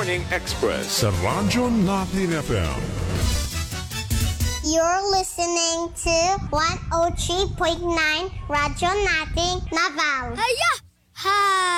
Morning Express sa Radyo Natin FM. You're listening to 103.9 Radyo Natin Naval. Haya! Ha!